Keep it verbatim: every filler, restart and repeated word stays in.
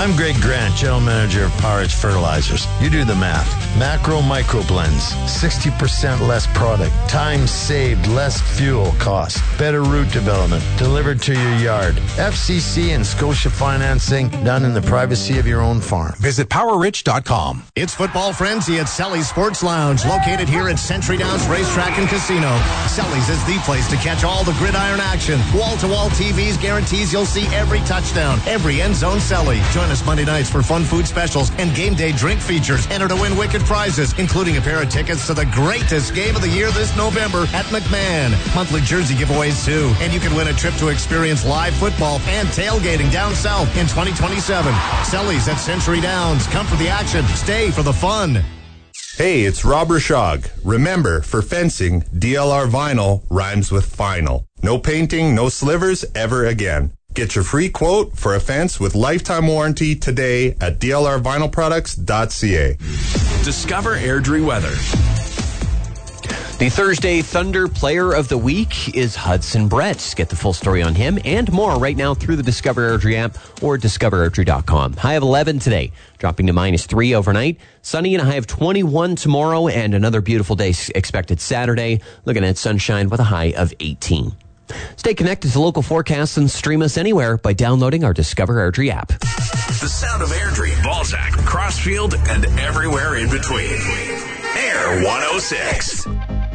I'm Greg Grant, General Manager of Power Edge Fertilizers. You do the math. Macro Micro Blends, sixty percent less product, time saved, less fuel cost, better root development, delivered to your yard. F C C and Scotia financing done in the privacy of your own farm. Visit power rich dot com. It's football frenzy at Selly's Sports Lounge, located here at Century Downs Racetrack and Casino. Selly's is the place to catch all the gridiron action. Wall-to-wall T Vs guarantees you'll see every touchdown, every end zone Selly. Join us Monday nights for fun food specials and game day drink features. Enter to win wicked prizes, including a pair of tickets to the greatest game of the year this November at McMahon. Monthly jersey giveaways too. And you can win a trip to experience live football and tailgating down south in twenty twenty-seven. Selly's at Century Downs. Come for the action. Stay for the fun. Hey, it's Rob Rashog. Remember, for fencing, D L R vinyl rhymes with final. No painting, no slivers ever again. Get your free quote for a fence with lifetime warranty today at d l r vinyl products dot c a. Discover Airdrie weather. The Thursday Thunder Player of the Week is Hudson Brett. Get the full story on him and more right now through the Discover Airdrie app or discover airdrie dot com. High of eleven today, dropping to minus three overnight. Sunny and a high of twenty-one tomorrow, and another beautiful day expected Saturday. Looking at sunshine with a high of eighteen. Stay connected to local forecasts and stream us anywhere by downloading our Discover Airdrie app. The sound of Airdrie, Balzac, Crossfield, and everywhere in between. Air one oh six.